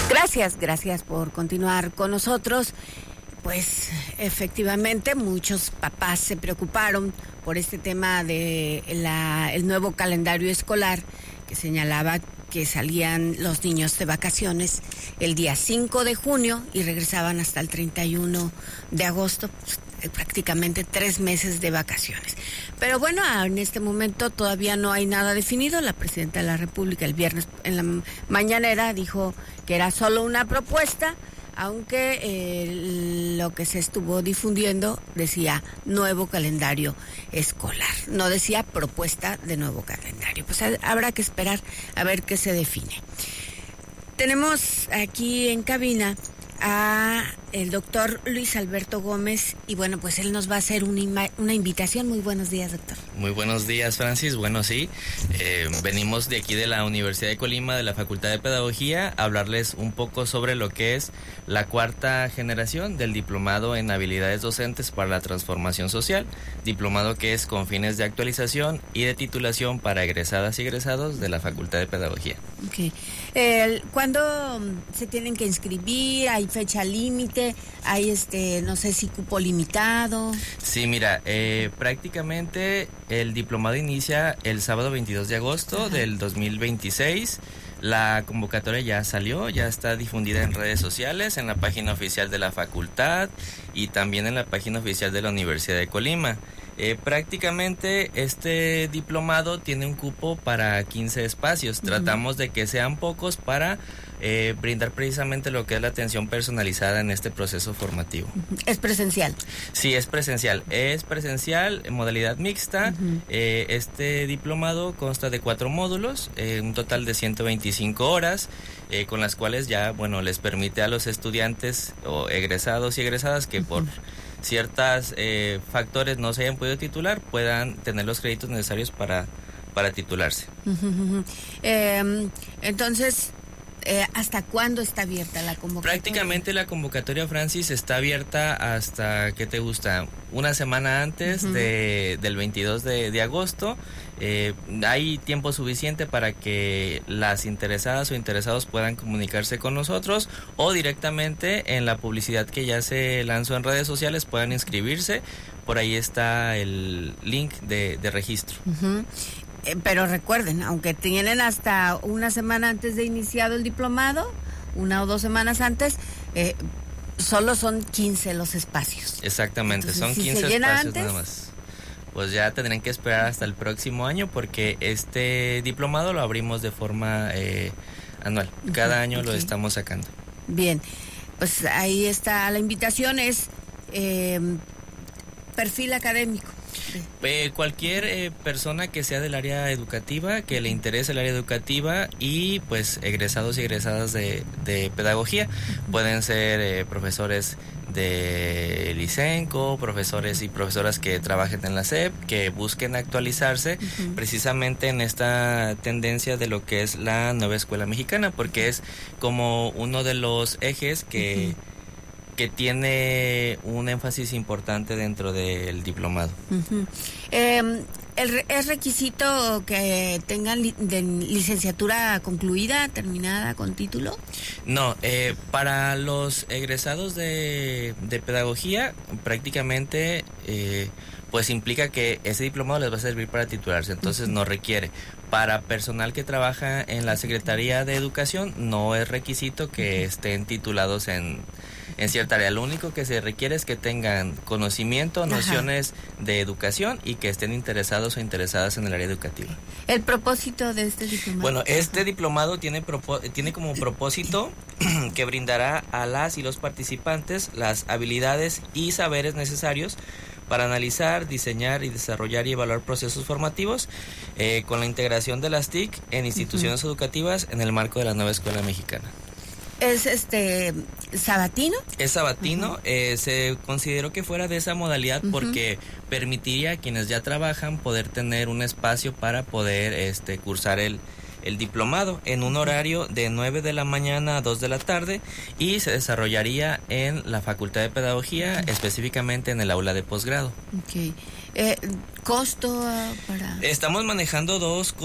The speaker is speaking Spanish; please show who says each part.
Speaker 1: Gracias por continuar con nosotros. Pues efectivamente muchos papás se preocuparon por este tema de el nuevo calendario escolar que señalaba que salían los niños de vacaciones el día 5 de junio y regresaban hasta el 31 de agosto, prácticamente 3 meses de vacaciones. Pero bueno, en este momento todavía no hay nada definido. La presidenta de la República el viernes en la mañanera dijo que era solo una propuesta, aunque lo que se estuvo difundiendo decía nuevo calendario escolar, no decía propuesta de nuevo calendario. Pues habrá que esperar a ver qué se define. Tenemos aquí en cabina a el doctor Luis Alberto Gómez y bueno, pues él nos va a hacer una invitación. Muy buenos días, doctor.
Speaker 2: Muy buenos días, Francis. Bueno, sí, venimos de aquí de la Universidad de Colima, de la Facultad de Pedagogía, a hablarles un poco sobre lo que es la 4ª generación del diplomado en habilidades docentes para la transformación social, diplomado que es con fines de actualización y de titulación para egresadas y egresados de la Facultad de Pedagogía.
Speaker 1: Okay. ¿Cuándo se tienen que inscribir? ¿Hay fecha límite? ¿Hay no sé si cupo limitado?
Speaker 2: Sí, mira, prácticamente el diplomado inicia el sábado 22 de agosto del 2026. La convocatoria ya salió, ya está difundida en redes sociales, en la página oficial de la facultad y también en la página oficial de la Universidad de Colima. Prácticamente este diplomado tiene un cupo para 15 espacios. Tratamos de que sean pocos para brindar precisamente lo que es la atención personalizada en este proceso formativo.
Speaker 1: ¿Es presencial?
Speaker 2: Sí, es presencial. Es presencial en modalidad mixta. Este diplomado consta de 4 módulos, un total de 125 horas, con las cuales ya, bueno, les permite a los estudiantes o egresados y egresadas que por ciertos factores no se hayan podido titular, puedan tener los créditos necesarios para titularse.
Speaker 1: Entonces, ¿hasta cuándo está abierta la convocatoria?
Speaker 2: Prácticamente la convocatoria, Francis, está abierta hasta, ¿qué te gusta? Una semana antes del 22 de agosto. Hay tiempo suficiente para que las interesadas o interesados puedan comunicarse con nosotros o directamente en la publicidad que ya se lanzó en redes sociales puedan inscribirse. Por ahí está el link de registro.
Speaker 1: Pero recuerden, aunque tienen hasta una semana antes de iniciado el diplomado, 1 o 2 semanas antes, solo son 15 los espacios.
Speaker 2: Exactamente. Entonces, son 15 espacios antes, nada más. Pues ya tendrán que esperar hasta el próximo año porque este diplomado lo abrimos de forma anual. Cada año lo estamos sacando.
Speaker 1: Bien, pues ahí está la invitación, es perfil académico.
Speaker 2: Cualquier persona que sea del área educativa, que le interese el área educativa y pues egresados y egresadas de pedagogía, pueden ser profesores de Licenco, profesores y profesoras que trabajen en la SEP, que busquen actualizarse precisamente en esta tendencia de lo que es la nueva escuela mexicana, porque es como uno de los ejes que tiene un énfasis importante dentro del diplomado.
Speaker 1: ¿Es requisito que tengan licenciatura concluida, terminada, con título?
Speaker 2: No, para los egresados de pedagogía prácticamente pues implica que ese diplomado les va a servir para titularse, entonces no requiere. Para personal que trabaja en la Secretaría de Educación no es requisito que estén titulados en cierta área. Lo único que se requiere es que tengan conocimiento, nociones de educación y que estén interesados o interesadas en el área educativa.
Speaker 1: ¿El propósito de este diplomado?
Speaker 2: Bueno, este diplomado tiene como propósito que brindará a las y los participantes las habilidades y saberes necesarios para analizar, diseñar y desarrollar y evaluar procesos formativos con la integración de las TIC en instituciones educativas en el marco de la nueva escuela mexicana.
Speaker 1: ¿Es sabatino?
Speaker 2: Es sabatino, se consideró que fuera de esa modalidad porque permitiría a quienes ya trabajan poder tener un espacio para poder cursar el diplomado en un horario de 9 de la mañana a 2 de la tarde y se desarrollaría en la Facultad de Pedagogía, específicamente en el aula de posgrado.
Speaker 1: ¿Costo para...?
Speaker 2: Estamos manejando 2